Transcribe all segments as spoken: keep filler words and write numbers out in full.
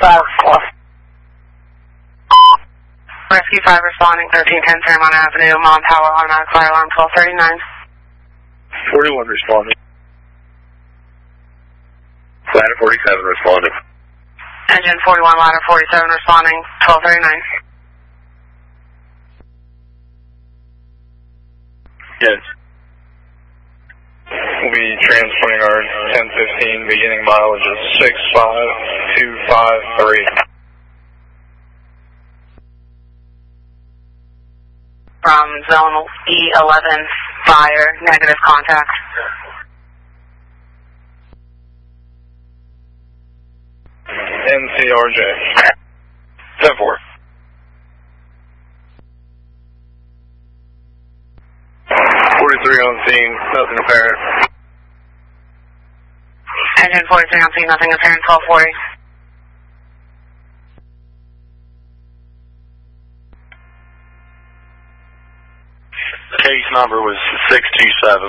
five. Rescue five responding, thirteen ten Fairmont Avenue, Mom Power, automatic fire alarm, twelve thirty-nine. forty-one responding. Ladder forty-seven responding. Engine forty-one, ladder forty-seven responding, twelve thirty-nine. Yes. We'll be transporting our ten fifteen, beginning mileage of six five two five three. From zone E eleven, fire, negative contact. N C R J. ten four. forty-three on scene, nothing apparent. Engine forty-three on scene, nothing apparent, twelve forty. Case number was six two seven.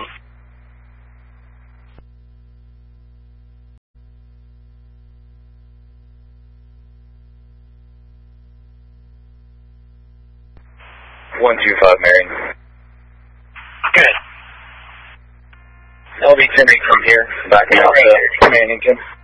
one two five, Marion. Good. I'll be sending from here, backing out to Mannington.